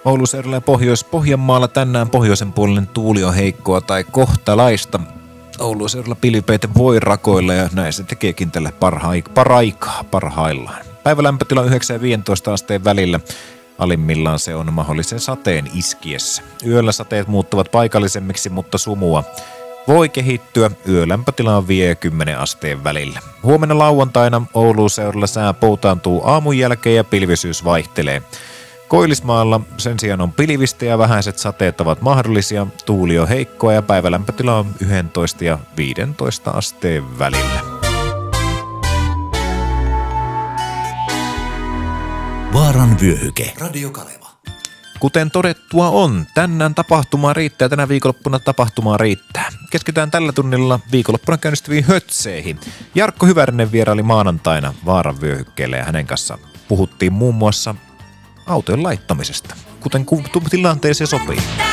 Oulun seudulla ja Pohjois-Pohjanmaalla tänään pohjoisen puolinen tuuli on heikkoa tai kohtalaista. Oulun seudulla pilvipeite voi rakoilla ja näin se tekeekin tällä parhaillaan. Päivälämpötila 9 ja 15 asteen välillä. Alimmillaan se on mahdollisen sateen iskiessä. Yöllä sateet muuttuvat paikallisemmiksi, mutta sumua voi kehittyä. Yölämpötila on 10 asteen välillä. Huomenna lauantaina Oulun seudulla sää poutaantuu aamun jälkeen ja pilvisyys vaihtelee. Koillismaalla sen sijaan on pilvistä ja vähäiset sateet ovat mahdollisia. Tuuli on heikkoa ja päivälämpötila on 11 ja 15 asteen välillä. Vaaran vyöhyke. Radio Kaleva. Kuten todettua on, tänään tapahtumaa riittää, tänä viikonloppuna tapahtumaa riittää. Keskitytään tällä tunnilla viikonloppuna käynnistyviin hötseihin. Jarkko Hyvärinen vieraili maanantaina Vaaran vyöhykkeelle ja hänen kanssa puhuttiin muun muassa autojen laittamisesta, kuten tilanteeseen sopii.